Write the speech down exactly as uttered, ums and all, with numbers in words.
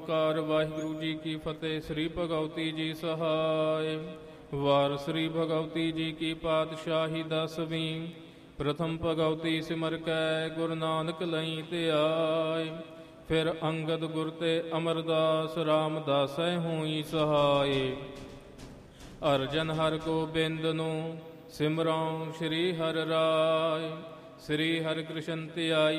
ਕਾਰ ਵਾਹਿਗੁਰੂ ਜੀ ਕੀ ਫਤਿਹ। ਸ੍ਰੀ ਭਗਵਤੀ ਜੀ ਸਹਾਇ। ਵਾਰ ਸ੍ਰੀ ਭਗਵਤੀ ਜੀ ਕੀ ਪਾਤਸ਼ਾਹੀ ਦਸਵੀਂ। ਪ੍ਰਥਮ ਭਗਵਤੀ ਸਿਮਰ ਕੈ ਗੁਰੂ ਨਾਨਕ ਲਈ ਤੇ ਆਏ। ਫਿਰ ਅੰਗਦ ਗੁਰ ਤੇ ਅਮਰਦਾਸ ਰਾਮਦਾਸੈ ਹੋਈ ਸਹਾਏ। ਅਰਜਨ ਹਰ ਗੋਬਿੰਦ ਨੂੰ ਸਿਮਰਉ ਸ੍ਰੀ ਹਰਿ ਰਾਇ। ਸ੍ਰੀ ਹਰਿ ਕ੍ਰਿਸ਼ਨ ਧਿਆਈ